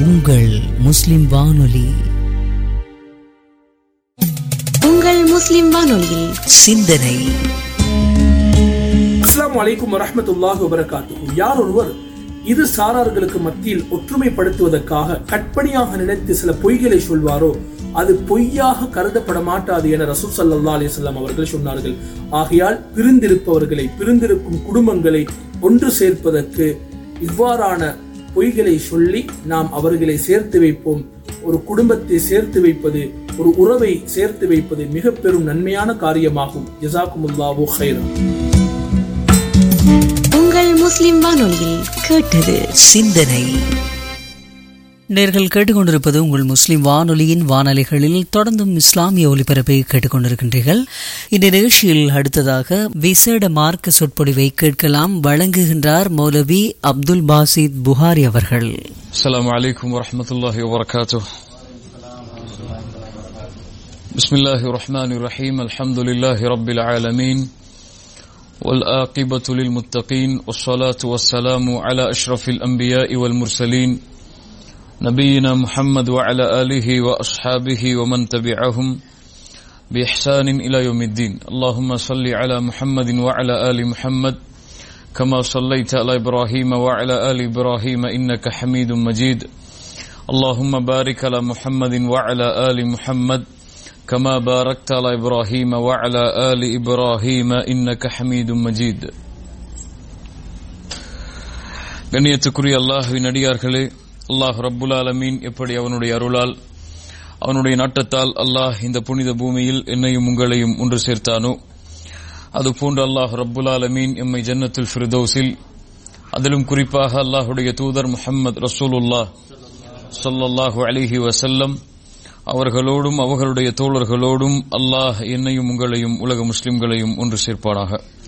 உங்கள் முஸ்லிம் வானொலி. உங்கள் முஸ்லிம் வானொலியில் சிந்தனை. அஸ்ஸலாமு அலைக்கும் வரஹ்மத்துல்லாஹி வபரகாத்துஹு. யார் ஒருவர் இரு சாரார்களுக்கு மத்தியில் ஒற்றுமைப்படுத்துவதற்காக கற்பனையாக நினைத்து சில பொய்களை சொல்வாரோ அது பொய்யாக கருதப்பட மாட்டாது என ரசூல் ஸல்லல்லாஹு அலைஹி வஸல்லம் அவர்கள் சொன்னார்கள். ஆகையால் பிரிந்திருப்பவர்களை, பிரிந்திருக்கும் குடும்பங்களை ஒன்று சேர்ப்பதற்கு இவ்வாறான பொய்களை சொல்லி நாம் அவர்களை சேர்த்து வைப்போம். ஒரு குடும்பத்தை சேர்த்து வைப்பது, ஒரு உறவை சேர்த்து வைப்பது மிக பெரும் நன்மையான காரியமாகும். ஜஸாக்குமுல்லாஹு கைரன். உங்கள் முஸ்லிம் வானொலியில் கேட்டது சிந்தனை. நேர்கள் கேட்டுக்கொண்டிருப்பது உங்கள் முஸ்லிம் வானொலியின் வானொலிகளில் தொடர்ந்தும் இஸ்லாமிய ஒலிபரப்பை கேட்டுக்கொண்டிருக்கின்றீர்கள். இந்த நிகழ்ச்சியில் அடுத்ததாக விசேட மார்க்க சொற்பொழிவை கேட்கலாம். வழங்குகின்றார் மௌலவி அப்துல் பாசித் புகாரி அவர்கள். அஸ்ஸலாமு அலைக்கும் வரஹ்மத்துல்லாஹி வபரகாத்துஹு. பிஸ்மில்லாஹிர் ரஹ்மானிர் ரஹீம். அல்ஹம்துலில்லாஹி ரப்பில் ஆலமீன். والآقبة للمتقين والصلاة والسلام على أشرف الأنبياء والمرسلين نبينا محمد وعلى آله وأصحابه ومن تبعهم بإحسان إلى يوم الدين. اللهم صل على محمد وعلى آل محمد كما صليت على إبراهيم وعلى آل إبراهيم إنك حميد مجيد. اللهم بارك على محمد وعلى آل محمد كما باركت على إبراهيم وعلى آل إبراهيم إنك حميد مجيد. கண்ணியத்துக்குரிய அல்லாஹ்வின் அடியார்களே, அல்லாஹ் ரப்புல் ஆலமீன் எப்படி அவனுடைய அருளால், அவனுடைய நாட்டத்தால் அல்லாஹ் இந்த புனித பூமியில் என்னையும் உங்களையும் ஒன்று சேர்த்தானோ, அதுபோன்று அல்லாஹ் ரப்புல் ஆலமீன் எம்மை ஜன்னத்துல் ஃபிர்தௌஸில், அதிலும் குறிப்பாக அல்லாஹுடைய தூதர் முஹம்மது ரசூலுல்லாஹ் ஸல்லல்லாஹு அலைஹி வஸல்லம் அவர்களோடும் அவர்களுடைய தோழர்களோடும் அல்லாஹ் என்னையும் உங்களையும் உலக முஸ்லிம்களையும் ஒன்று சேர்ப்பானாக.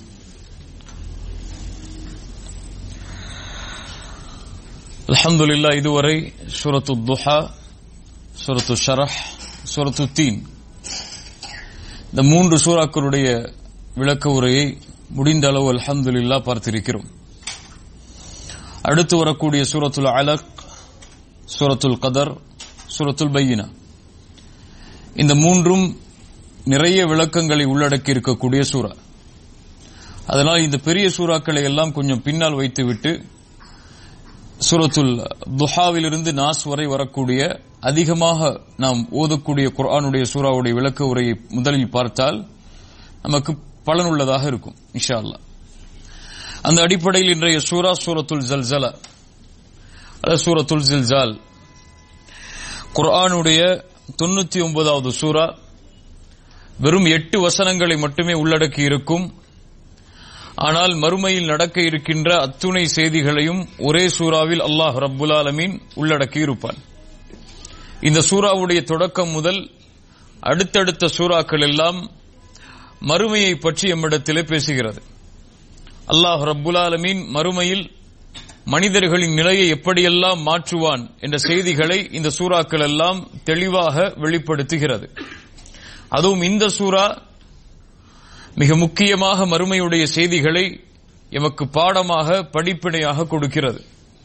அல்ஹம்துலில்லாஹ். இதுவரை சூரத்து துஹா, சூரத்து ஷரஹ், சூரத்து தீன், இந்த மூன்று சூறாக்களுடைய விளக்க உரையை முடிந்த அளவு அல்ஹம்துலில்லாஹ் பார்த்திருக்கிறோம். அடுத்து வரக்கூடிய சூரத்துல் அலக், சூரத்துல் கதர், சூரத்துல் பையினா, இந்த மூன்றும் நிறைய விளக்கங்களை உள்ளடக்கி இருக்கக்கூடிய சூரா. அதனால் இந்த பெரிய சூறாக்களை எல்லாம் கொஞ்சம் பின்னால் வைத்துவிட்டு சூரத்துல் துஹாவிலிருந்து நாஸ் வரை வரக்கூடிய அதிகமாக நாம் ஓதக்கூடிய குர்ஆனுடைய சூறாவுடைய விளக்க உரையை முதலில் பார்த்தால் நமக்கு பலனுள்ளதாக இருக்கும் இன்ஷா அல்லாஹ். அந்த அடிப்படையில் இன்றைய சூரா சூரத்துல் ஜல்சலா, சூரத்துல் ஜில்சால், குர்ஆனுடைய 99வது சூரா. வெறும் 8 வசனங்களை மட்டுமே உள்ளடக்கி இருக்கும். ஆனால் மறுமையில் நடக்க இருக்கின்ற அத்துணை செய்திகளையும் ஒரே சூறாவில் அல்லாஹ் ரப்புல் ஆலமீன் உள்ளடக்கி இருப்பான். இந்த சூறாவுடைய தொடக்கம் முதல் அடுத்தடுத்த சூறாக்கள் எல்லாம் மறுமையை பற்றி எம்மிடத்திலே பேசுகிறது. அல்லாஹ் ரப்புல் ஆலமீன் மறுமையில் மனிதர்களின் நிலையை எப்படியெல்லாம் மாற்றுவான் என்ற செய்திகளை இந்த சூறாக்கள் எல்லாம் தெளிவாக வெளிப்படுத்துகிறது. அதுவும் இந்த சூரா மிக முக்கியமாக மறுமையுடைய செய்திகளை எமக்கு பாடமாக, படிப்பினையாக கொடுக்கிறது.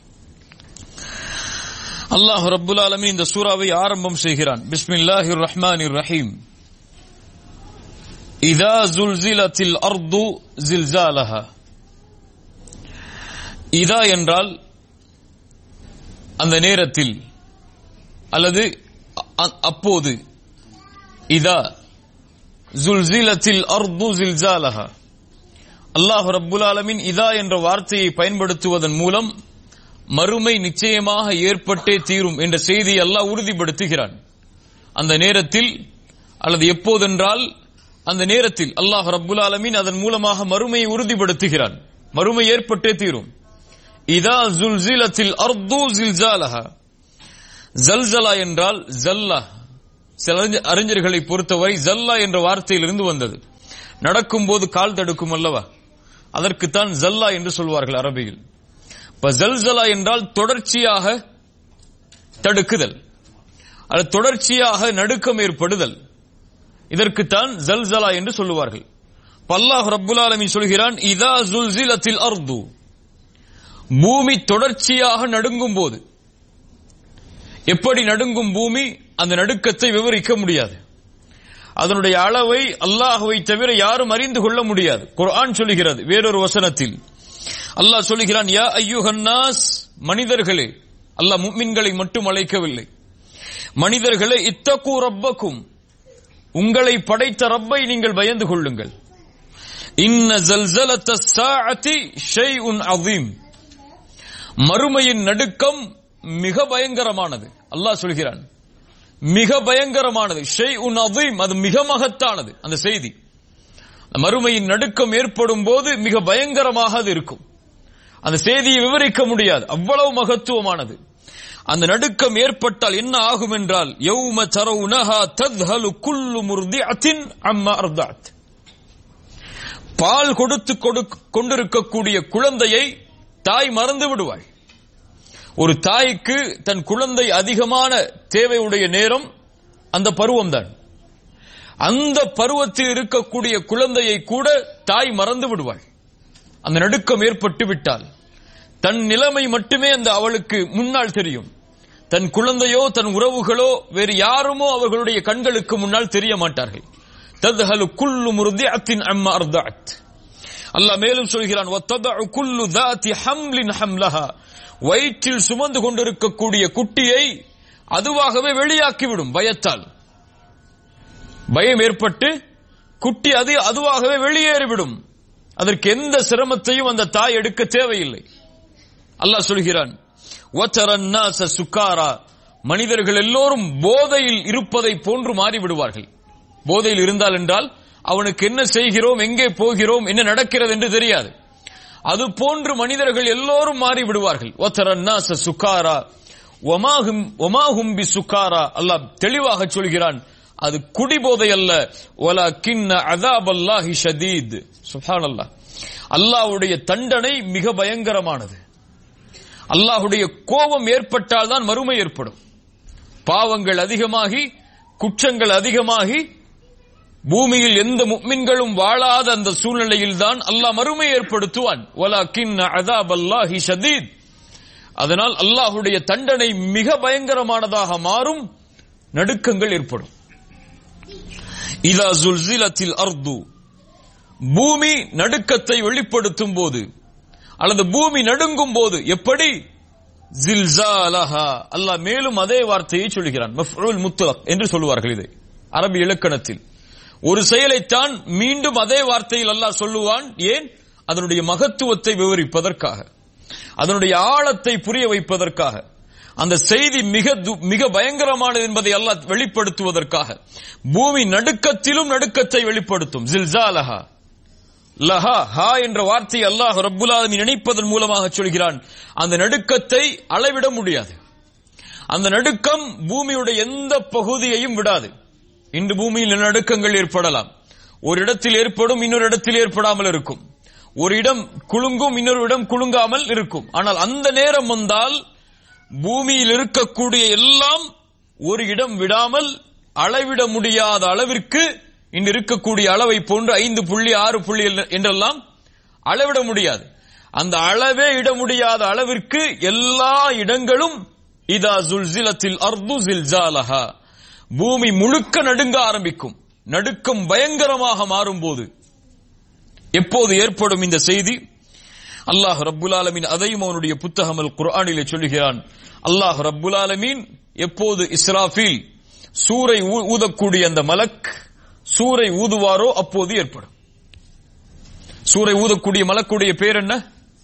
அல்லாஹ் ரப்புல் ஆலமீன் இந்த சூராவை ஆரம்பம் செய்கிறான். பிஸ்மில்லாஹிர் ரஹ்மானிர் ரஹீம். இதா ஸுல்ஸிலத்தில் அர்து ஸில்ஸாலஹா. இதா என்றால் அந்த நேரத்தில் அல்லது அப்போது. இதா ஸுல்ஸிலத்தில் அர்து ஸில்ஸாலஹா. அல்லாஹ் ரப்புல் ஆலமீன் இதா என்ற வார்த்தையை பயன்படுத்துவதன் மூலம் மறுமை நிச்சயமாக ஏற்பட்டே தீரும் என்ற செய்தியை அல்லாஹ் உறுதிப்படுத்துகிறான். அந்த நேரத்தில் அல்லது எப்போதென்றால் அந்த நேரத்தில் அல்லாஹ் ரப்புல் ஆலமீன் அதன் மூலமாக மறுமையை உறுதிப்படுத்துகிறான். மறுமை ஏற்பட்டே தீரும். இதா ஸுல்ஸிலத்தில் அர்து ஸில்ஸாலஹா. ஜல்சலா என்றால் ஜல்லா. சில அறிஞர்களை பொறுத்தவரை ஜல்லா என்ற வார்த்தையிலிருந்து வந்தது. நடக்கும்போது கால் தடுக்கும் அல்லவா, அதற்குத்தான் ஜல்லா என்று சொல்வார்கள் அரபியில். ஜல்சலா என்றால் தொடர்ச்சியாக தடுக்குதல், அது தொடர்ச்சியாக நடுக்கம் ஏற்படுதல், இதற்குத்தான் ஜல்சலா என்று சொல்லுவார்கள். அல்லாஹ் ரப்புல் ஆலமீன் சொல்கிறான், இதா ஸுல்ஸிலத்தில் அர்து, பூமி தொடர்ச்சியாக நடுங்கும் போது. எப்படி நடுங்கும் பூமி அந்த நடுக்கத்தை விவரிக்க முடியாது. அதனுடைய அளவை அல்லாஹ்வை தவிர யாரும் அறிந்து கொள்ள முடியாது. குர்ஆன் சொல்லுகிறது வேறொரு வசனத்தில், அல்லாஹ் சொல்லுகிறான், யா அய்யுஹன் நாஸ், மனிதர்களே. அல்லாஹ் முஃமின்களை மட்டும் அழைக்கவில்லை. மனிதர்களே, இத்தகு ரப்பக்கும், உங்களை படைத்த ரப்பை நீங்கள் பயந்து கொள்ளுங்கள். இன்ன ஸல்ஸலத்தஸ் ஸாஅத்தி ஷைஉன் அஸீம், மறுமையின் நடுக்கம் மிக பயங்கரமானது. அல்லாஹ் சொல்கிறான் மிக பயங்கரமானது. ஷைஉன் அஸீம், அது மிக மகத்தானது. அந்த செய்தி, மறுமையின் நடுக்கம் ஏற்படும் போது மிக பயங்கரமாக அது இருக்கும். அந்த செய்தியை விவரிக்க முடியாது, அவ்வளவு மகத்துவமானது. அந்த நடுக்கம் ஏற்பட்டால் என்ன ஆகும் என்றால், யௌம தரவுனஹா தத்ஹலு குல்லு முர்திஅத்தின் அம்மா அர்தஅத், பால் கொடுத்து கொண்டிருக்கக்கூடிய குழந்தையை தாய் மறந்து விடுவாள். ஒரு தாய்க்கு தன் குழந்தை அதிகமான தேவையுடைய நேரம் அந்த பருவம்தான். அந்த பருவத்தில் இருக்கக்கூடிய குழந்தையை கூட தாய் மறந்து விடுவாள். அந்த நடுக்கம் ஏற்பட்டு விட்டால் தன் நிலைமை மட்டுமே அந்த அவளுக்கு முன்னால் தெரியும். தன் குழந்தையோ தன் உறவுகளோ வேறு யாருமோ அவர்களுடைய கண்களுக்கு முன்னால் தெரிய மாட்டார்கள். தத்ஹலு குல்லு முர்திஅத்தின் அம்மா அர்தஅத். அல்லாஹ் மேலும் சொல்கிறான், வத்ததஉ குல்லு ذات حمل حملها, வயிற்றில் சுமந்து கொண்டிருக்கக்கூடிய குட்டியை அதுவாகவே வெளியாக்கிவிடும். பயத்தால் பயம் ஏற்பட்டு குட்டி அதுவாகவே வெளியேறிவிடும். அதற்கு எந்த சிரமத்தையும் அந்த தாய் எடுக்க தேவையில்லை. அல்லாஹ் சொல்கிறான், வதரன் நாஸ சுகாரா, மனிதர்கள் எல்லோரும் போதையில் இருப்பதை போன்று மாறிவிடுவார்கள். போதையில் இருந்தால் என்றால் அவனுக்கு என்ன செய்கிறோம், எங்கே போகிறோம், என்ன நடக்கிறது என்று தெரியாது. அது போன்று மனிதர்கள் எல்லோரும் மாறி விடுவார்கள். வதரன் நாஸ சுகாரா வமா ஹும் பிசுகாரா, அல்லாஹ் தெளிவாக சொல்கிறான், அது குடிபோதை அல்ல. வலக்கின்ன அஸாபல்லாஹி ஷதீத். சுப்ஹானல்லாஹ், அல்லாஹ்வுடைய தண்டனை மிக பயங்கரமானது. அல்லாஹ்வுடைய கோபம் ஏற்பட்டால் தான் மறுமை ஏற்படும். பாவங்கள் அதிகமாகி குற்றங்கள் அதிகமாகி பூமியில் எந்த முஃமின்களும் வாழாத அந்த சூழ்நிலையில் தான் அல்லாஹ் மறுமை ஏற்படுத்துவான். வலக்கின்ன அஸாபல்லாஹி ஷதீத். அதனால் அல்லாஹ்வுடைய தண்டனை மிக பயங்கரமானதாக மாறும். நடுக்கங்கள் ஏற்படும். இதா ஸுல்ஸிலத்தில் அர்து, பூமி நடுக்கத்தை வெளிப்படுத்தும் போது அல்லது பூமி நடுங்கும் போது எப்படி, ஜில்ஸாலஹா. அல்லாஹ் மேலும் அதே வார்த்தையை சொல்கிறான், மஃஊல் முத்லக் என்று சொல்வார்கள் இதை அரபி இலக்கணத்தில். ஒரு செயலைத்தான் மீண்டும் அதே வார்த்தையில் அல்லாஹ் சொல்லுவான். ஏன்? அதனுடைய மகத்துவத்தை விவரிப்பதற்காக, அதனுடைய ஆழத்தை புரிய வைப்பதற்காக, அந்த செய்தி மிக பயங்கரமானது என்பதை அல்லாஹ் வெளிப்படுத்துவதற்காக. பூமி நடுக்கத்திலும் நடுக்கத்தை வெளிப்படுத்தும். ஜில்ஸாலஹா, லஹா, ஹா என்ற வார்த்தையை அல்லாஹ் ரப்புல் ஆலமீன் நினைப்பதன் மூலமாக சொல்கிறான். அந்த நடுக்கத்தை அளவிட முடியாது. அந்த நடுக்கம் பூமியுடைய எந்த பகுதியையும் விடாது. இன்று பூமியில் நடுக்கங்கள் ஏற்படலாம். ஒரு இடத்தில் ஏற்படும், இன்னொரு இடத்தில் ஏற்படாமல் இருக்கும். ஒரு இடம் குலுங்கும், இன்னொரு இடம் குலுங்காமல் இருக்கும். ஆனால் அந்த நேரம் வந்தால் பூமியில் இருக்கக்கூடிய எல்லாம் ஒரு இடம் விடாமல் அளவிட முடியாத அளவிற்கு, இன்று இருக்கக்கூடிய அளவை போன்று 5 புள்ளி 6 புள்ளி என்றெல்லாம் அளவிட முடியாது. அந்த அளவே இட முடியாத அளவிற்கு எல்லா இடங்களும் இதா ஸுல்ஸிலத்தில் அர்து ஸில்ஸாலஹா, பூமி முழுக்க நடுங்க ஆரம்பிக்கும். நடுக்கம் பயங்கரமாக மாறும்போது எப்போது ஏற்படும் இந்த செய்தி? அல்லாஹ் ரப்புல் ஆலமீன் அதையும் அவனுடைய புத்தகம் அல் குர்ஆனிலே சொல்லுகிறான். அல்லாஹ் ரப்புல் ஆலமீன் எப்போது இஸ்ராஃபீல் சூரை ஊதக்கூடிய அந்த மலக் சூரை ஊதுவாரோ அப்போது ஏற்படும். சூரை ஊதக்கூடிய மலக்குடைய பேர் என்ன?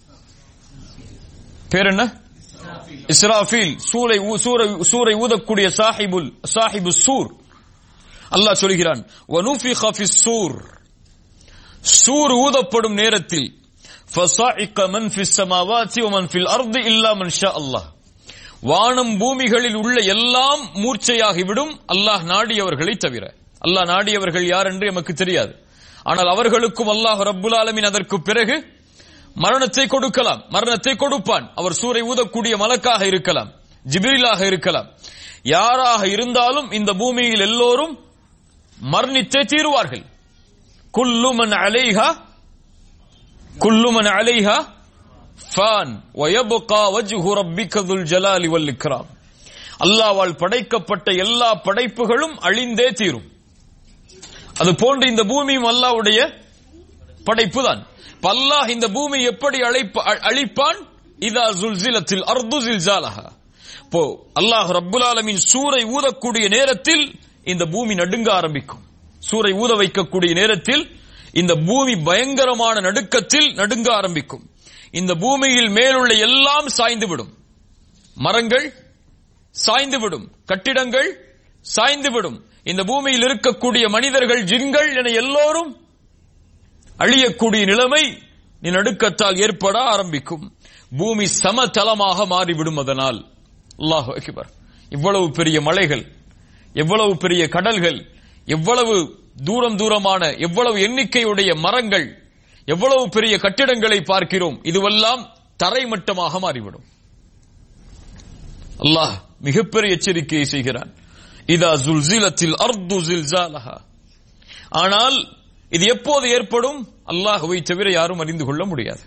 இஸ்ராஃபீல். சூரை ஊதக்கூடிய சாஹிபு சூர். அல்லாஹ் சொல்கிறான், வனுஃபிக ஃபிஸ் சூர், சூர் ஊதப்படும் நேரத்தில் ஃபஸாஇக மன் ஃபிஸ் ஸமாவாதி வ மன் ஃபில் அர்தி இல்லா மன் ஷா அல்லாஹ், வானம் பூமிகளில் உள்ள எல்லாம் மூர்ச்சையாகிவிடும் அல்லாஹ் நாடியவர்களை தவிர. அல்லாஹ் நாடியவர்கள் யார் என்று நமக்கு தெரியாது. ஆனால் அவர்களுக்கும் அல்லாஹ் ரப்புல் ஆலமீன் அதற்கு பிறகு மரணத்தை கொடுக்கலாம், மரணத்தை கொடுப்பான். அவர் சூரை ஊதக்கூடிய மலக்காக இருக்கலாம், ஜிப்ரீலாக இருக்கலாம். யாராக இருந்தாலும் இந்த பூமியில் எல்லோரும் மரணித்தே தீருவார்கள். குல்லு மன் அலைஹா ஃபான் வ யப்கா வஜ்ஹு ரப்பிக துல் ஜலாலி வல் இக்ராம். அல்லாஹ்வால் படைக்கப்பட்ட எல்லா படைப்புகளும் அழிந்தே தீரும். அது போன்று இந்த பூமியும் அல்லாஹ்வுடைய படைப்பு தான். அல்லாஹ் இந்த பூமி எப்படி அழிப்பான்? இதா ஸுல்ஸிலத்தில் அர்து ஸில்ஸாலஹா. இப்போ அல்லாஹ் ரப்புல் ஆலமீன் சூரை ஊதக்கூடிய நேரத்தில் இந்த பூமி நடுங்க ஆரம்பிக்கும். சூரை ஊத வைக்கக்கூடிய நேரத்தில் இந்த பூமி பயங்கரமான நடுக்கத்தில் நடுங்க ஆரம்பிக்கும். இந்த பூமியில் மேலுள்ள எல்லாம் சாய்ந்துவிடும். மரங்கள் சாய்ந்துவிடும், கட்டிடங்கள் சாய்ந்துவிடும். இந்த பூமியில் இருக்கக்கூடிய மனிதர்கள், ஜின்கள் என எல்லோரும் அழியக்கூடிய நிலைமை நடுக்கத்தால் ஏற்பட ஆரம்பிக்கும். பூமி சமதளமாக மாறிவிடும். அதனால் அல்லாஹு அக்பர், இவ்வளவு பெரிய மலைகள், எவ்வளவு பெரிய கடல்கள், எவ்வளவு தூரமான எவ்வளவு எண்ணிக்கையுடைய மரங்கள், எவ்வளவு பெரிய கட்டிடங்களை பார்க்கிறோம். இதுவெல்லாம் தரைமட்டமாக மாறிவிடும். அல்லாஹ் மிகப்பெரிய எச்சரிக்கையை செய்கிறான். இதா ஸுல்ஸிலத்தில் அர்து ஸில்ஸாலஹா. ஆனால் இது எப்போது ஏற்படும்? அல்லாஹ்வை தவிர யாரும் அறிந்து கொள்ள முடியாது.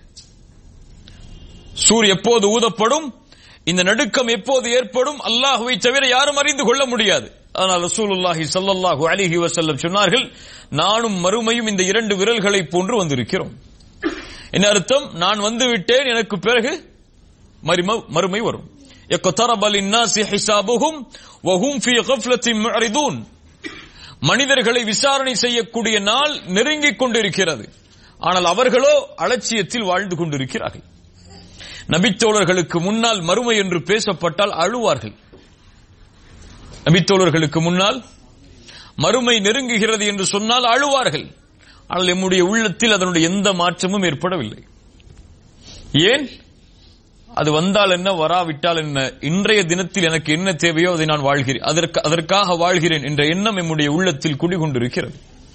சூர் எப்போது ஊதப்படும், இந்த நடுக்கம் எப்போது ஏற்படும், அல்லாஹ்வை தவிர யாரும் அறிந்து கொள்ள முடியாது. ஆனால் ரசூலுல்லாஹி ஸல்லல்லாஹு அலைஹி வஸல்லம் சொன்னார்கள், நானும் மறுமையும் இந்த இரண்டு விரல்களை போன்று வந்திருக்கிறோம். என்ன அர்த்தம்? நான் வந்து விட்டேன், எனக்கு பிறகு மறுமை வரும். இக்தரப லின்னாஸி ஹிசாபுஹும் வஹும் ஃபீ கஃப்லத்தின் முஅரிதூன். மனிதர்களை விசாரணை செய்யக்கூடிய நாள் நெருங்கிக் கொண்டிருக்கிறது. ஆனால் அவர்களோ அலட்சியத்தில் வாழ்ந்து கொண்டிருக்கிறார்கள். நபித்தோழர்களுக்கு முன்னால் மறுமை என்று பேசப்பட்டால் அழுவார்கள். நபித்தோழர்களுக்கு முன்னால் மறுமை நெருங்குகிறது என்று சொன்னால் அழுவார்கள். ஆனால் நம்முடைய உள்ளத்தில் அதனுடைய எந்த மாற்றமும் ஏற்படவில்லை. ஏன்? அது வந்தால் என்ன, வராவிட்டால் என்ன, இன்றைய தினத்தில் எனக்கு என்ன தேவையோ அதை நான் வாழ்கிறேன், அதற்காக வாழ்கிறேன் என்ற எண்ணம் நம்முடைய உள்ளத்தில் குடிகொண்டிருக்கிறது.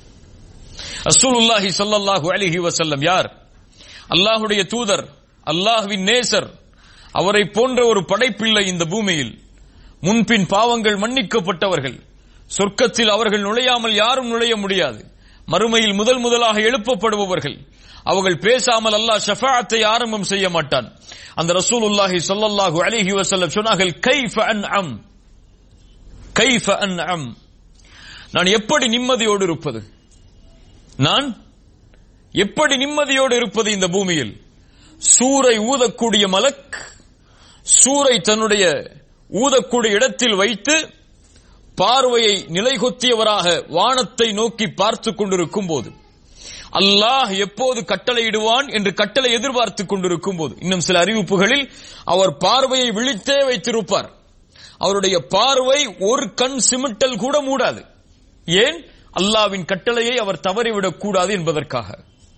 ரசூலுல்லாஹி ஸல்லல்லாஹு அலைஹி வஸல்லம் யார்? அல்லாஹ்வுடைய தூதர், அல்லாஹ்வின் நேசர். அவரை போன்ற ஒரு படைப்பில்லை இந்த பூமியில். முன்பின் பாவங்கள் மன்னிக்கப்பட்டவர்கள். சொர்க்கத்தில் அவர்கள் நுழையாமல் யாரும் நுழைய முடியாது. மறுமையில் முதலாக எழுப்பப்படுபவர்கள். அவர்கள் பேசாமல் அல்லாஹ் ஷஃபாஅத்தை ஆரம்பம் செய்ய மாட்டான். அந்த ரசூலுல்லாஹி ஸல்லல்லாஹு அலைஹி வஸல்லம் சொன்னார்கள், கைஃப அன்அம், கைஃப அன்அம். நான் எப்படி நிம்மதியோடு இருப்பது? நான் எப்படி நிம்மதியோடு இருப்பது இந்த பூமியில்? சூரை ஊதக்கூடிய மலக் சூரை தன்னுடைய ஊதக்கூடிய இடத்தில் வைத்து பார்வையை நிலைகொத்தியவராக வானத்தை நோக்கி பார்த்துக் கொண்டிருக்கும் போது, அல்லாஹ் எப்போது கட்டளையிடுவான் என்று கட்டளை எதிர்பார்த்துக் கொண்டிருக்கும் போது, இன்னும் சில அறிவிப்புகளில் அவர் பார்வையை விழித்தே வைத்திருப்பார். அவருடைய பார்வை ஒரு கண் சிமிட்டல் கூட மூடாது. ஏன்? அல்லாஹ்வின் கட்டளையை அவர் தவறிவிடக் கூடாது என்பதற்காக.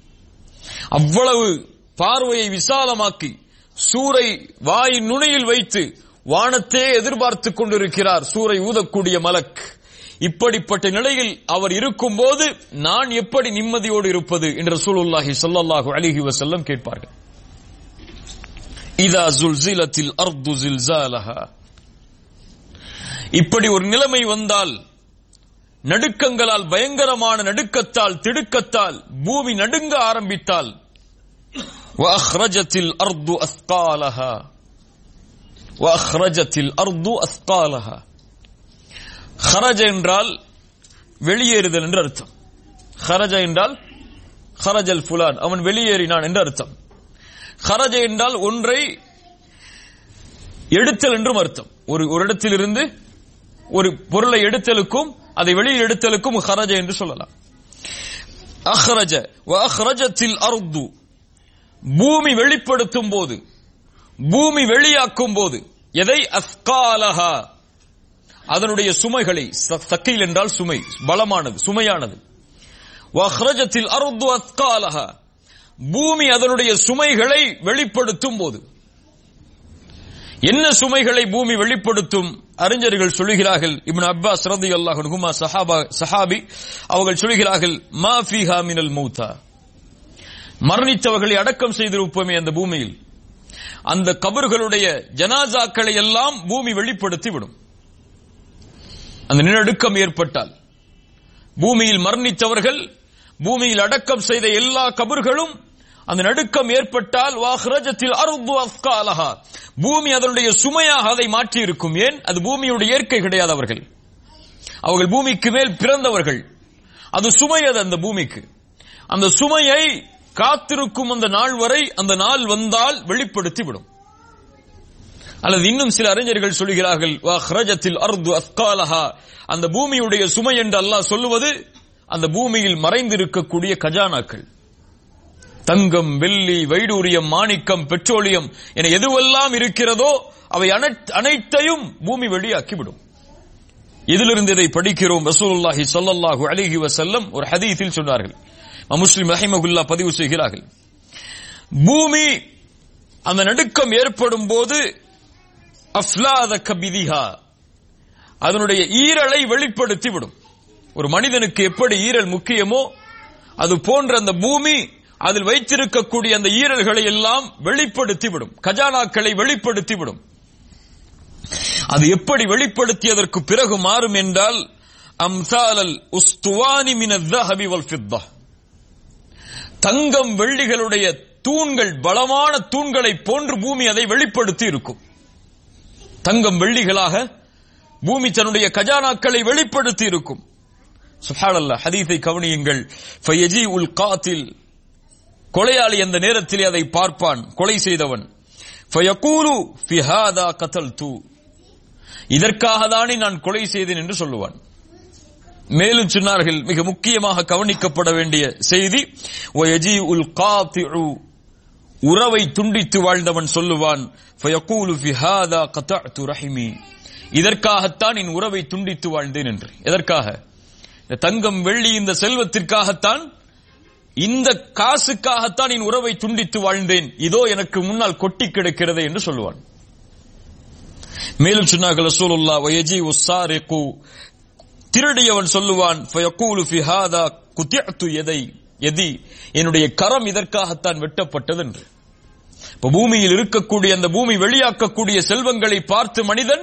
அவ்வளவு பார்வையை விசாலமாக்கி சூரை வாய் நுனியில் வைத்து வானத்தே எதிர்பார்த்துக் கொண்டிருக்கிறார் சூரை ஊதக்கூடிய மலக். இப்படிப்பட்ட நிலையில் அவர் இருக்கும் போது நான் எப்படி நிம்மதியோடு இருப்பது என்று ரசூலுல்லாஹி ஸல்லல்லாஹு அலைஹி வஸல்லம் கேட்பார்கள். இதா ஸுல்ஸிலத்தில் அர்து ஸில்ஸாலஹா. இப்படி ஒரு நிலைமை வந்தால், நடுக்கங்களால், பயங்கரமான நடுக்கத்தால், திடுக்கத்தால் பூமி நடுங்க ஆரம்பித்தால், வஅக்ரஜத்தில் அர்து அஸ்காலஹா, வஅக்ரஜத்தில் அர்து அஸ்காலஹா. ஹரஜ என்றால் வெளியேறுதல் என்று அர்த்தம். ஹரஜ என்றால் ஹரஜல் ஃபுலான், அவன் வெளியேறினான் என்று அர்த்தம். ஹரஜ என்றால் ஒன்றை எடுத்தல் என்றும் அர்த்தம். ஒரு இடத்திலிருந்து ஒரு பொருளை எடுத்தலுக்கும் அதை வெளியில் எடுத்தலுக்கும் ஹரஜ என்று சொல்லலாம். அஹ்ரஜ வஅக்ரஜத்தில் அர்து. பூமி வெளிப்படுத்தும் போது, பூமி வெளியாக்கும் போது எதை? அஸ்காலஹா, அதனுடைய சுமைகளை. சக்கீல் என்றால் சுமை, பலமானது, சுமையானது. வஅக்ரஜத்தில் அர்து அஸ்காலஹா, பூமி அதனுடைய சுமைகளை வெளிப்படுத்தும் போது. என்ன சுமைகளை பூமி வெளிப்படுத்தும்? அறிஞர்கள் சொல்கிறார்கள், இப்னு அப்பாஸ் ரலியல்லாஹு அன்ஹுமா சஹாபி, அவர்கள் சொல்கிறார்கள், மா ஃபீஹா மினல் மௌதா, மரணித்தவர்களை அடக்கம் செய்திருப்போமே அந்த பூமியில், அந்த கபர்களுடைய ஜனாசாக்களை எல்லாம் பூமி வெளிப்படுத்தி விடும். அந்த நிலநடுக்கம் ஏற்பட்டால் பூமியில் மரணித்தவர்கள், பூமியில் அடக்கம் செய்த எல்லா கபர்களும் அந்த நடுக்கம் ஏற்பட்டால் வாஹ்ரஜத்தில் அர்து அஸ்காலஹா, பூமி அதனுடைய சுமையாக அதை மாற்றி இருக்கும். ஏன்? அது பூமியுடைய இயற்கை கிடையாது. அவர்கள் பூமிக்கு மேல் பிறந்தவர்கள். அது சுமை. அது அந்த பூமிக்கு அந்த சுமையை காத்திருக்கும் அந்த நாள் வரை, அந்த நாள் வந்தால் வெளிப்படுத்தி விடும். அல்லது இன்னும் சில அறிஞர்கள் சொல்கிறார்கள் வாஹ்ரஜத்தில் அர்து அஸ்காலஹா, அந்த பூமியுடைய சுமை என்று அல்லாஹ் சொல்லுவது அந்த பூமியில் மறைந்திருக்கக்கூடிய கஜானாக்கள், தங்கம், வெள்ளி, வைடூரியம், மாணிக்கம், பெட்ரோலியம் என எதுவெல்லாம் இருக்கிறதோ அவை அனைத்தையும் பூமி வெளியாக்கிவிடும். இதிலிருந்து இதை படிக்கிறோம். ரசூலுல்லாஹி ஸல்லல்லாஹு அலைஹி வஸல்லம் ஒரு ஹதீஸில் சொன்னார்கள், முஸ்லிம் ரஹிமஹுல்லாஹ் பதிவு செய்கிறார்கள், பூமி அந்த நடுக்கம் ஏற்படும் போது அஃலாத கபிதிஹா, அதனுடைய ஈரலை வெளிப்படுத்தி விடும். ஒரு மனிதனுக்கு எப்படி ஈரல் முக்கியமோ அது போன்ற அந்த பூமி அதில் வைத்திருக்கக்கூடிய அந்த ஈரல்களை எல்லாம் வெளிப்படுத்திவிடும், கஜானாக்களை வெளிப்படுத்திவிடும். அது எப்படி வெளிப்படுத்தியதற்கு பிறகு மாறும் என்றால் அம்சாலல் உஸ்துவானி மினல் ذهب والفضة, தங்கம் வெள்ளிகளுடைய தூண்கள், பலமான தூண்களை போன்று பூமி அதை வெளிப்படுத்தி இருக்கும். தங்கம் வெள்ளிகளாக பூமி தன்னுடைய கஜானாக்களை வெளிப்படுத்தி இருக்கும். சுப்ஹானல்லாஹ், ஹதீஸை கவனியுங்கள். ஃபயஜீஉல் காத்தில், கொலையாளி அந்த நேரத்திலே அதை பார்ப்பான், கொலை செய்தவன். ஃபயகூலு ஃபி ஹாதா கதல்து, இதற்காக தானே நான் கொலை செய்தேன் என்று சொல்லுவான். மேலும் சொன்னார்கள், மிக முக்கியமாக கவனிக்கப்பட வேண்டிய செய்தி, வயஜீஉல் காத்திஉ, உறவை துண்டித்து வாழ்ந்தவன் சொல்லுவான், ஃபயகூலு ஃபி ஹாதா கதஅது ரஹிமி, இதற்காகத்தான் என் உறவை துண்டித்து வாழ்ந்தேன் என்று. எதற்காக? இந்த தங்கம் வெள்ளி இந்த செல்வத்திற்காகத்தான், இந்த காசுக்காகத்தான் என் உறவை துண்டித்து வாழ்ந்தேன், இதோ எனக்கு முன்னால் கொட்டி கிடக்கிறது என்று சொல்லுவான். மேலும் சொன்னார்கள் ரசூலுல்லாஹ், வயஜீஉ ஸாரிகு, திருடியவன் சொல்லுவான், ஃபயகூலு ஃபி ஹாதா குதிஅது யதி, என்னுடைய கரம் இதற்காகத்தான் வெட்டப்பட்டது என்று. இப்ப பூமியில் இருக்கக்கூடிய அந்த பூமி வெளியாக்கக்கூடிய செல்வங்களை பார்த்து மனிதன்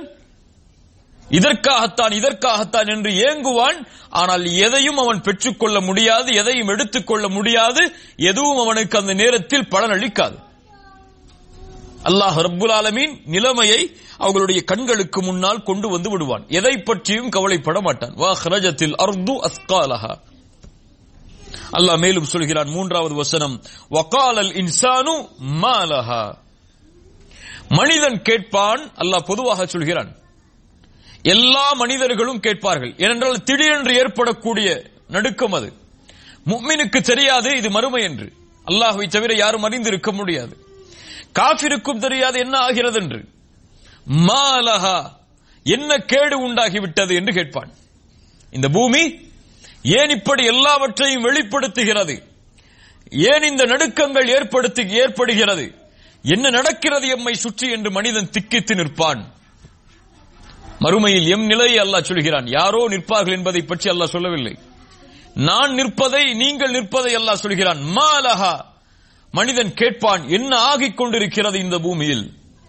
இதற்காகத்தான் என்று ஏங்குவான். ஆனால் எதையும் அவன் பெற்றுக்கொள்ள முடியாது, எதையும் எடுத்துக்கொள்ள முடியாது, எதுவும் அவனுக்கு அந்த நேரத்தில் பலனளிக்காது. அல்லாஹ் ரப்புல் ஆலமீன் நிலைமையை அவர்களுடைய கண்களுக்கு முன்னால் கொண்டு வந்து விடுவான். எதை பற்றியும் கவலைப்பட மாட்டான். வாஹ்ரஜத்தில் அர்து அஸ்காலஹா. அல்லாஹ் மேலும் சொல்கிறான், 3வது வசனம், வகாலல் இன்சானு மாலஹா, மனிதன் கேட்பான். அல்லாஹ் பொதுவாக சொல்கிறான், எல்லா மனிதர்களும் கேட்பார்கள். ஏனென்றால் திடீரென்று ஏற்படக்கூடிய நடுக்கம் அது. முஃமினுக்கு தெரியாது இது மறுமை என்று, அல்லாஹ்வை தவிர யாரும் அறிந்திருக்க முடியாது. காஃபிருக்கும் தெரியாது என்ன ஆகிறது என்று. மாலஹா, என்ன கேடு உண்டாகிவிட்டது என்று கேட்பான். இந்த பூமி ஏன் இப்படி எல்லாவற்றையும் வெளிப்படுத்துகிறது? ஏன் இந்த நடுக்கங்கள் ஏற்படுகிறது? என்ன நடக்கிறது எம்மை சுற்றி என்று மனிதன் திக்கித்து நிற்பான். மறுமையில் எம் நிலையை அல்லாஹ் சொல்கிறான். யாரோ நிற்பார்கள் என்பதை பற்றி அல்லாஹ் சொல்லவில்லை. நான் நிற்பதை, நீங்கள் நிற்பதை அல்லாஹ் சொல்கிறான். மாலஹா, மனிதன் கேட்பான், என்ன ஆகிக் கொண்டிருக்கிறது இந்த பூமியில்?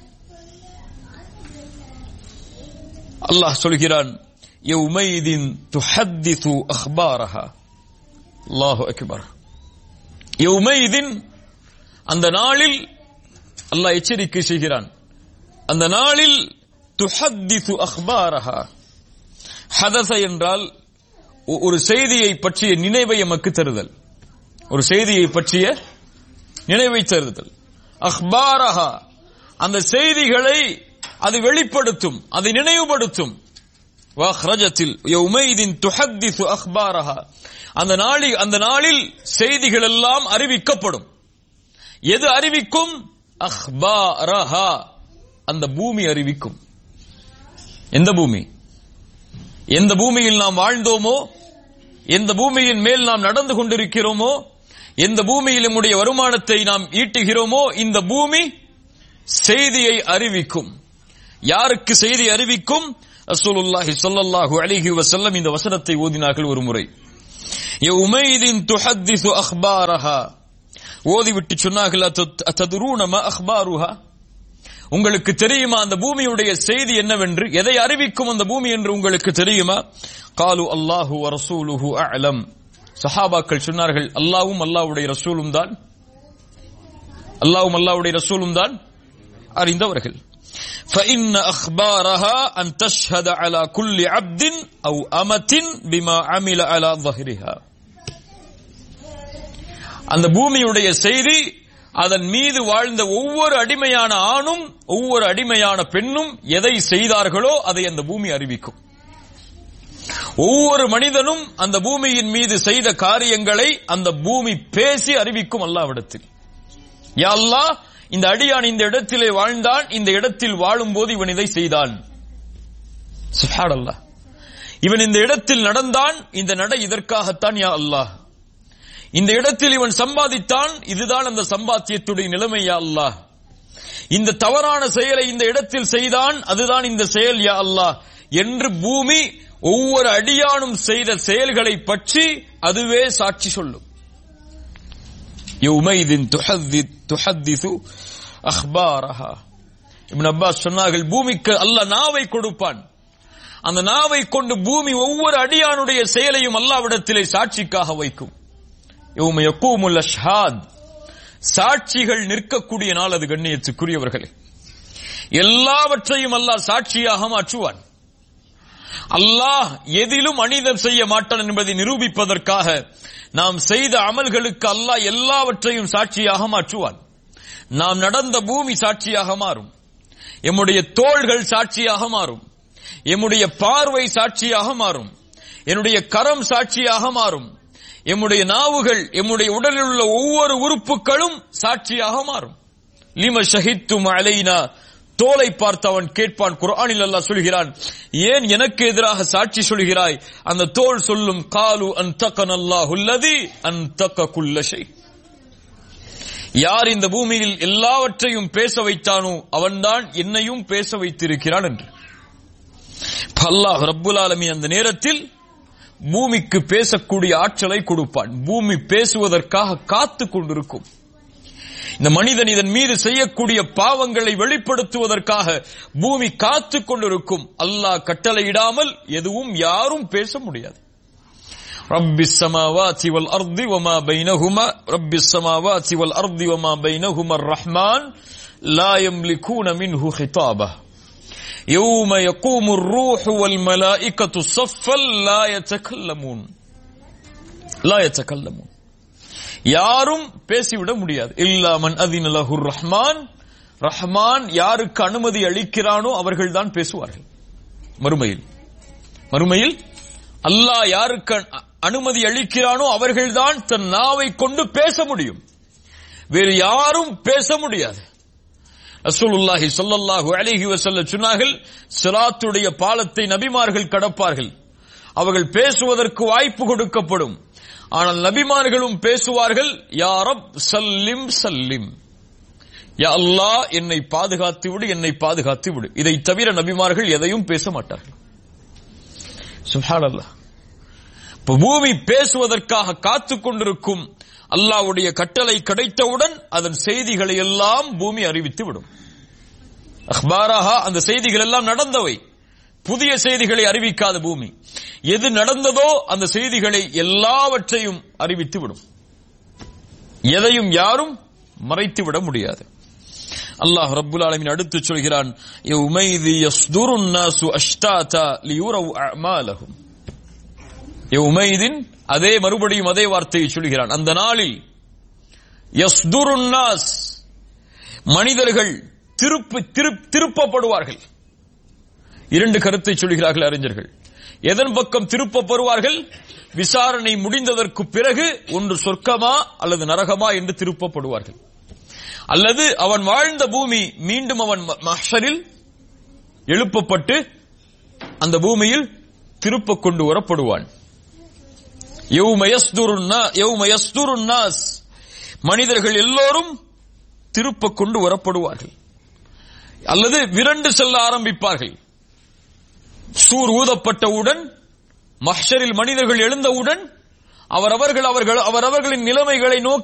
அல்லாஹ் சொல்கிறான், யௌமைதின் துஹத்திசு அக்பாரஹா. அல்லாஹு அக்பர். யௌமைதின், அந்த நாளில் அல்லாஹ் எச்சரிக்கை செய்கிறான். அந்த நாளில் துஹத்திசு அக்பாரஹா. ஹதஸ என்றால் ஒரு செய்தியை பற்றிய நினைவை எமக்கு தருதல், ஒரு செய்தியை பற்றிய நினைவை தருதல். அக்பாரஹா, அந்த செய்திகளை அது வெளிப்படுத்தும், அதை நினைவுபடுத்தும். வஹ்ரஜத்தில் யௌமைதின் துஹத்திசு அக்பாரஹா, அந்த நாளில் செய்திகள் எல்லாம் அறிவிக்கப்படும். எது அறிவிக்கும்? அக்பாரஹா, அந்த பூமி அறிவிக்கும். எந்த பூமி? எந்த பூமியில் நாம் வாழ்ந்தோமோ, எந்த பூமியின் மேல் நாம் நடந்து கொண்டிருக்கிறோமோ, எந்த பூமியில் நம்முடைய வருமானத்தை நாம் ஈட்டுகிறோமோ, இந்த பூமி செய்தியை அறிவிக்கும். யாருக்கு செய்தி அறிவிக்கும்? ரசூலுல்லாஹி ஸல்லல்லாஹு அலைஹி வஸல்லம் இந்த வசனத்தை ஓதினார்கள் ஒரு முறை. யௌமைதின் துஹத்திசு அக்பாரஹா, ஓதிவிட்டு சொன்னார்கள், அத்ததுரூன மா அக்பாருஹா, உங்களுக்கு தெரியுமா அந்த பூமியுடைய செய்தி என்னவென்று? எதை அறிவிக்கும் அந்த பூமி என்று உங்களுக்கு தெரியுமா? காலு அல்லாஹு வ ரசூலுஹு அஅலம். சஹாபாக்கள் சொன்னார்கள், அல்லாஹ்வும் அல்லாஹ்வுடைய ரசூலும் தான் அல்லாஹ்வும் அல்லாஹ்வுடைய ரசூலும் தான் அறிந்தவர்கள். فإن أخبارها أن تشهد على كل عبد أو أمة بما عمل على ظهرها. அந்த பூமியுடைய செய்தி அதன் மீது வாழ்ந்த ஒவ்வொரு அடிமையான ஆணும் ஒவ்வொரு அடிமையான பெண்ணும் எதை செய்தார்களோ அதை அந்த பூமி அறிவிக்கும். ஒவ்வொரு மனிதனும் அந்த பூமியின் மீது செய்த காரியங்களை அந்த பூமி பேசி அறிவிக்கும் அல்லாஹ்விடத்தில். யா அல்லாஹ், இந்த அடியான் இந்த இடத்திலே வாழ்ந்தான், இந்த இடத்தில் வாழும்போது இவன் இதை செய்தான். சுப்ஹானல்லாஹ். இவன் இந்த இடத்தில் நடந்தான், இந்த நடை இதற்காகத்தான் யா அல்லாஹ். இந்த இடத்தில் இவன் சம்பாதித்தான், இதுதான் அந்த சம்பாத்தியத்துடைய நிலைமை யா அல்லாஹ். இந்த தவறான செயலை இந்த இடத்தில் செய்தான், அதுதான் இந்த செயல் யா அல்லாஹ் என்று பூமி ஒவ்வொரு அடியானும் செய்த செயல்களை பற்றி அதுவே சாட்சி சொல்லும். யௌமைதின் துஹத்திசு அக்பாரஹா. இப்னு அப்பாஸ் சொன்னார்கள், பூமிக்கு அல்லாஹ் நாவை கொடுப்பான். அந்த நாவை கொண்டு பூமி ஒவ்வொரு அடியானுடைய செயலையும் அல்லாஹ்விடத்திலே சாட்சிக்காக வைக்கும். யௌம யகூமுல் அஷ்ஹாத். சாட்சிகள் நிற்கக்கூடிய நாள் அது கண்ணியத்துக்குரியவர்களே. எல்லாவற்றையும் அல்லாஹ் சாட்சியாக மாற்றுவான். அல்லாஹ் எதிலும் அநீதம் செய்ய மாட்டான் என்பதை நிரூபிப்பதற்காக நாம் செய்த அமல்களுக்கு அல்லாஹ் எல்லாவற்றையும் சாட்சியாக மாற்றுவான். நாம் நடந்த பூமி சாட்சியாக மாறும், எம்முடைய தோள்கள் சாட்சியாக மாறும், எம்முடைய பார்வை சாட்சியாக மாறும், என்னுடைய கரம் சாட்சியாக மாறும், எம்முடைய நாவுகள், எம்முடைய உடலில் உள்ள ஒவ்வொரு உறுப்புகளும் சாட்சியாக மாறும். லிம ஷஹித்தும் அலைனா. தோலை பார்த்து அவன் கேட்பான். குர்ஆனில் அல்லாஹ் சொல்கிறான், ஏன் எனக்கு எதிராக சாட்சி சொல்கிறாய்? அந்த தோல் சொல்லும், காலு அன்தகனல்லாஹு அல்லதி அன்தக குல்ல ஷை. யார் இந்த பூமியில் எல்லாவற்றையும் பேச வைத்தானோ அவன்தான் என்னையும் பேச வைத்திருக்கிறான் என்று. அல்லாஹ் ரப்புல் ஆலமீன் அந்த நேரத்தில் பூமிக்கு பேசக்கூடிய ஆற்றலை கொடுப்பான். பூமி பேசுவதற்காக காத்து கொண்டிருக்கும். இந்த மனிதன் இதன் மீது செய்யக்கூடிய பாவங்களை வெளிப்படுத்துவதற்காக பூமி காத்து கொண்டிருக்கும். அல்லாஹ் கட்டளையிடாமல் எதுவும் யாரும் பேச முடியாது. ரப்பிஸ் ஸமாவாதி வல் அர்தி வமா பைனஹுமா ரப்பிஸ் ஸமாவாதி வல் அர்தி வமா பைனஹுமா அர்-ரஹ்மான் லா யம்லிகூன மின்ஹு ஹிதாபா யௌம யகூமுர் ரூஹு வல் மலாயிகத்து ஸஃபல் லா யதகல்லமூன். யாரும் பேசிவிட முடியாது. இல்லா மன் அதின லஹுர் ரஹ்மான். ரஹ்மான் யாருக்கு அனுமதி அளிக்கிறானோ அவர்கள்தான் பேசுவார்கள். மறுமையில் அல்லாஹ் யாருக்கு அனுமதி அளிக்கிறானோ அவர்கள்தான் தன் நாவை கொண்டு பேச முடியும். வேறு யாரும் பேச முடியாது. ரசூலுல்லாஹி ஸல்லல்லாஹு அலைஹி வஸல்லம் சொன்னார்கள், ஸிராத்துடைய பாலத்தை நபிமார்கள் கடப்பார்கள். அவர்கள் பேசுவதற்கு வாய்ப்பு கொடுக்கப்படும். ஆனால் நபிமார்களும் பேசுவார்கள், யா ரப் சல்லிம் சல்லிம், யா அல்லாஹ் என்னை பாதுகாத்து விடு, என்னை பாதுகாத்து விடு. இதை தவிர நபிமார்கள் எதையும் பேச மாட்டார்கள். சுப்ஹானல்லாஹ். பூமி பேசுவதற்காக காத்துக் கொண்டிருக்கும். அல்லாஹ்வுடைய கட்டளை கிடைத்தவுடன் அதன் செய்திகளை எல்லாம் பூமி அறிவித்து விடும். அக்பாரஹா, அந்த செய்திகள் எல்லாம் நடந்தவை, புதிய செய்திகளை அறிவிக்காத பூமி. எது நடந்ததோ அந்த செய்திகளை எல்லாவற்றையும் அறிவித்து விடும். எதையும் யாரும் மறைத்துவிட முடியாது. அல்லாஹ் ரப்புல் ஆலமீன் அடுத்து சொல்கிறான், யௌமைதி யஸ்துருன் நாசு அஷ்தாதா லியுரவு அஅமாலஹும். யௌமைதின், அதே மறுபடியும் அதே வார்த்தையை சொல்கிறான். அந்த நாளில் யஸ்துருன் நாஸ், மனிதர்கள் திருப்பப்படுவார்கள். இரண்டு கருத்தை சொல்கிறார்கள் அறிஞர்கள். எதன் பக்கம் திருப்பப்படுவார்கள்? விசாரணை முடிந்ததற்கு பிறகு ஒன்று சொர்க்கமா அல்லது நரகமா என்று திருப்பப்படுவார்கள். அல்லது அவன் வாழ்ந்த பூமி மீண்டும் அவன் மஹ்ஷரில் எழுப்பப்பட்டு அந்த பூமியில் திருப்ப கொண்டு வரப்படுவான். யௌம யஸ்துருன் நாஸ், மனிதர்கள் எல்லோரும் திருப்ப கொண்டு வரப்படுவார்கள். அல்லது விரண்டு செல்ல ஆரம்பிப்பார்கள். சூர் ஊதப்பட்டவுடன், மஹ்ஷரில் மனிதர்கள் எழுந்தவுடன் அவரவர்களின் நிலைமைகளை நோக்கி